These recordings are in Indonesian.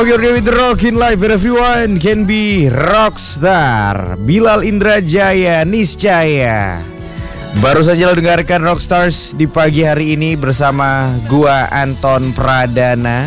Rock your day with the rock in life, where everyone can be rockstar. Bilal Indrajaya niscaya. Baru saja lo dengarkan Rockstars di pagi hari ini bersama gua Anton Pradana.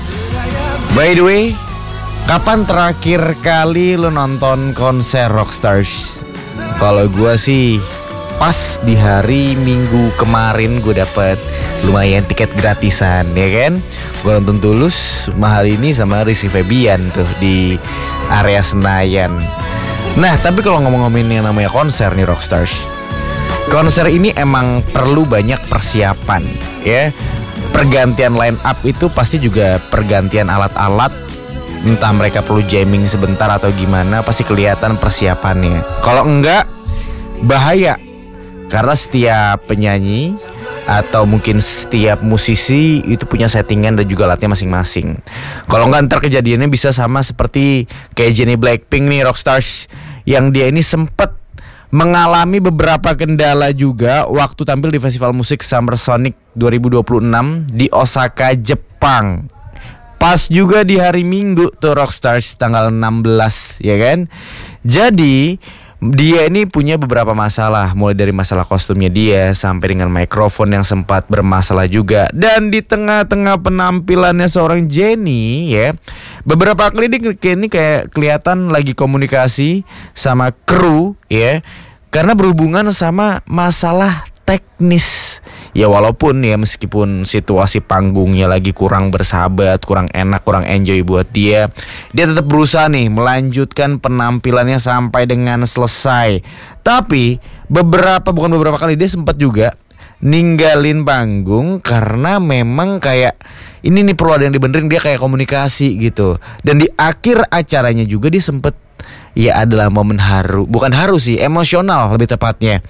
By the way, kapan terakhir kali lo nonton konser Rockstars? Kalau gua sih pas di hari Minggu kemarin gue dapet lumayan tiket gratisan, ya kan? Gue nonton Tulus mahal ini sama Rizky Febian tuh di area Senayan. Nah, tapi kalau ngomong-ngomongin yang namanya konser nih Rockstars, konser ini emang perlu banyak persiapan, ya. Pergantian line up itu pasti juga pergantian alat-alat. Entah mereka perlu jamming sebentar atau gimana, pasti kelihatan persiapannya. Kalau enggak, bahaya. Karena setiap penyanyi atau mungkin setiap musisi itu punya settingan dan juga alatnya masing-masing. Kalau nggak ntar kejadiannya bisa sama seperti kayak Jennie Blackpink nih Rockstars, yang dia ini sempat mengalami beberapa kendala juga waktu tampil di festival musik Summer Sonic 2026 di Osaka, Jepang. Pas juga di hari Minggu tuh Rockstars tanggal 16, ya kan? Jadi dia ini punya beberapa masalah, mulai dari masalah kostumnya dia sampai dengan mikrofon yang sempat bermasalah juga. Dan di tengah-tengah penampilannya seorang Jennie, ya, beberapa kali dia ini kayak kelihatan lagi komunikasi sama kru, ya, karena berhubungan sama masalah teknis. Ya walaupun ya meskipun situasi panggungnya lagi kurang bersahabat, kurang enak, kurang enjoy buat dia tetap berusaha nih melanjutkan penampilannya sampai dengan selesai. Tapi bukan beberapa kali dia sempat juga ninggalin panggung karena memang kayak ini nih perlu ada yang dibenerin, dia kayak komunikasi gitu. Dan di akhir acaranya juga dia sempat, ya adalah momen haru, bukan haru sih, emosional lebih tepatnya.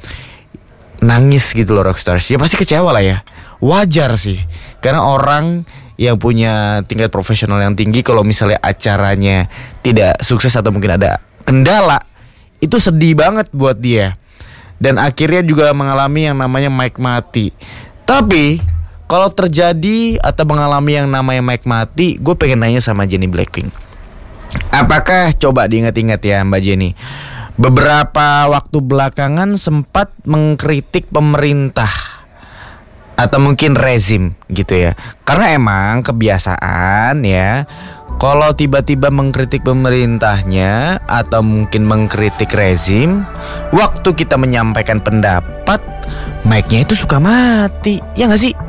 Nangis gitu loh Rockstars. Ya pasti kecewa lah ya. Wajar sih. Karena orang yang punya tingkat profesional yang tinggi, kalau misalnya acaranya tidak sukses atau mungkin ada kendala, itu sedih banget buat dia. Dan akhirnya juga mengalami yang namanya mic mati. Tapi kalau terjadi atau mengalami yang namanya mic mati, gue pengen nanya sama Jennie Blackpink. Apakah, coba diingat-ingat ya Mbak Jennie, beberapa waktu belakangan sempat mengkritik pemerintah atau mungkin rezim gitu ya. Karena emang kebiasaan ya, kalau tiba-tiba mengkritik pemerintahnya atau mungkin mengkritik rezim, waktu kita menyampaikan pendapat, mic-nya itu suka mati. Ya gak sih?